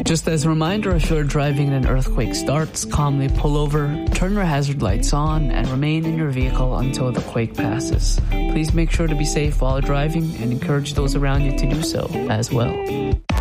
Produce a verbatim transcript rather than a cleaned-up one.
Just as a reminder, if you're driving and an earthquake starts, calmly pull over, turn your hazard lights on, and remain in your vehicle until the quake passes. Please make sure to be safe while driving and encourage those around you to do so as well.